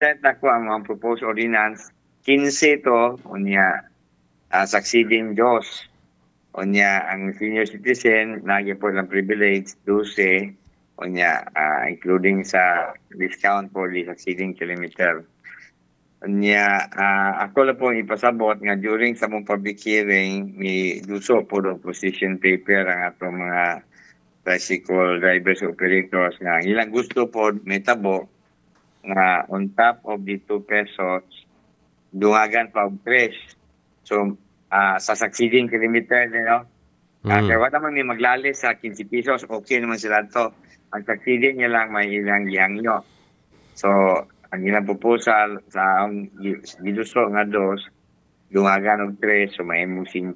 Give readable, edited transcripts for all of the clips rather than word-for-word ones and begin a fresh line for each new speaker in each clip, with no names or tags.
set ako ang mga proposed ordinance 15 to unya succeeding Diyos. Unya ang senior citizen lagi po ng privilege 12 unya including sa discount for the succeeding kilometer. Unya ako lang po ipasabot nga during sa mong public hearing ni duso po ng position paper ang atong mga tricycle drivers operators nga ilang gusto po may tabo nga on top of the 2 pesos dungagan pa og 3. So sa succeeding kilometer kaya wala naman may maglali sa 15 pesos okay naman sila to. Ang succeeding niya lang may ilang gihangyo. So ang ilang proposal sa ang giduso nga 2 dungagan og 3 so may 5.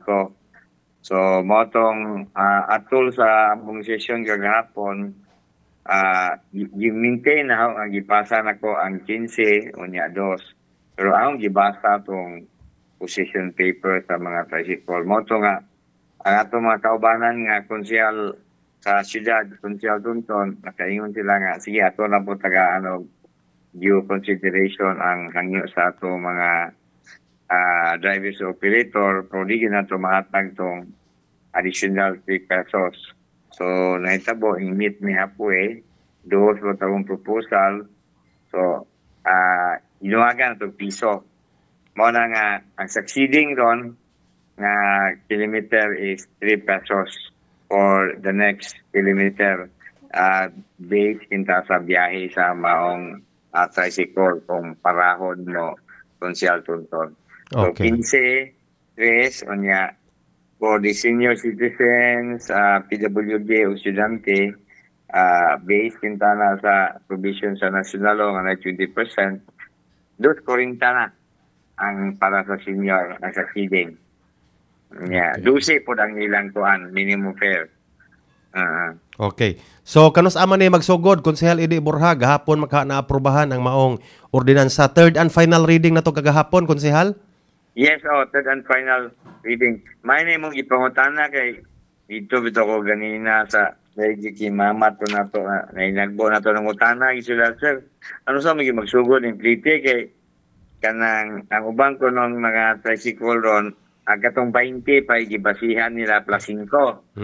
So motong atol sa among session kagahapon gi-maintain na ang gipasa nako ang 15 unya 2. Pero ang gibasa tong position paper sa mga tricycle moto nga ang ato mga kaubanan nga konsyal sa syudad konsyal Tunton nakaingon sila nga sige ato na po taga due consideration ang hangyo sa ato mga drivers operator pero di na ito mahatag tong additional 3 pesos. So, nahitabo, meet ni Hapwe, doon sa tawong proposal. So, inuwagan ito piso. Mo na nga, ang succeeding ron, nga kilometer is 3 pesos for the next kilometer based kinta sa biyahe sa maong tricycle kung parahon mo konsyal Tunton. So,
Okay.
15, 3, unya, for the senior citizens, PWD o estudyante, based kintana sa provision sa national law nga 20%, 2.40 na ang para sa senior ang succeeding. Yeah,
Okay.
12 po ang ilang kuan minimum fare.
Okay. So kanus aman ni magsugod Konsehal Idi Borja gahapon naaprobahan ang maong ordinansa. Third and final reading na to kagahapon, Konsehal?
Yes, third and final reading. May na mong ipangutana kay dito ko ganina sa Reggie Mama to na to nainagbo na to ng utana isula sir. Ano sa mga magsugod ng plite kay kanang ang ubang ko ng mga tricycle ron katong 20 pa gibasihan nila plus 5.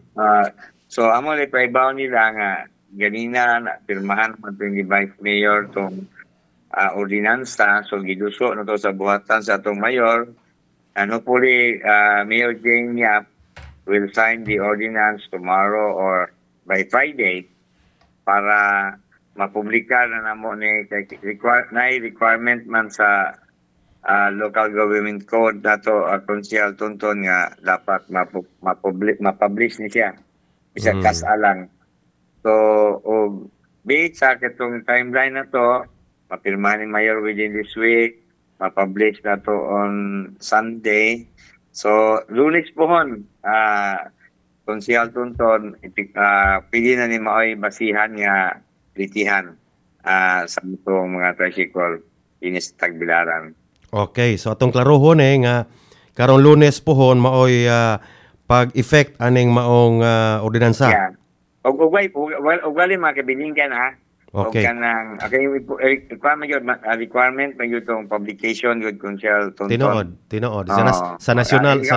So amo ni paibaw nila nga ganina na pirmahan man ni Vice Mayor tong ordinansa so giduso na to sa buhatan sa atong mayor and hopefully Mayor Jane Yap will sign the ordinance tomorrow or by Friday para mapublika na namo ni requirement man sa local government code nato Konsyal Tunton nga dapat mapublish ni siya isa kasalang so based sa katong timeline na to mapirmahan ni Mayor within this week, mapublish na to on Sunday. So, Lunes pohon, Konsyal Tunton, pili na ni Maoy basihan nga litihan sa itong mga tricycle inis Tagbilaran.
Okay, so atong klarohon nga karong Lunes pohon maoy pag-effect aning maong ordinansa.
Yeah. Ugwali mga kabilinggan ha.
Okay.
Requirement man yun itong publication yun Konsyal Tunton.
Tinuod. Sa national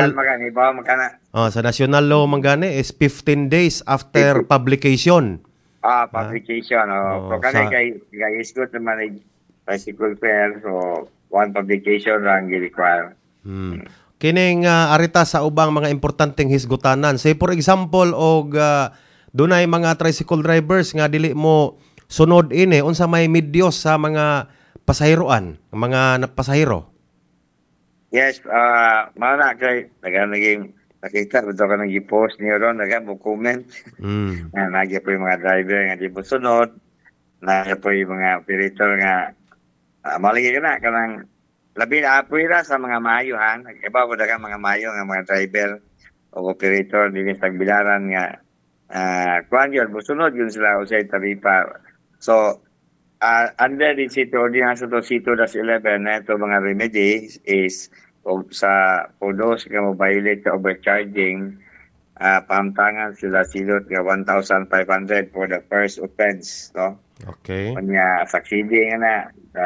sa national law mangani is 15 days after publication.
Publication. So kay isgot naman bicycle fair so one publication lang gi-require.
Kining arita sa ubang mga importanteng hisgutanan. Say for example og dunay mga tricycle drivers nga dili mo sunod ini unsa may medyos sa mga pasahiroan, mga pasahero.
Yes, mana kay naging nakita ko ka nang i-post niyo ron mo comment. Nagya po yung mga driver nga di mo sunod. Nagya po yung mga operator nga malagi ka na kanang labi na apwira sa mga maayuhan. Iba po daga mga maayo nga mga driver o operator din sa Tagbilaran nga kuan yun, musunod yun sila usay taripa. So, under the city ordinance to C2-11 na ito mga remedies is sa podos nga mo-violate sa overcharging, pahamtangan sila silot nga 1,500 for the first offense. No?
Okay.
Kanya succeeding na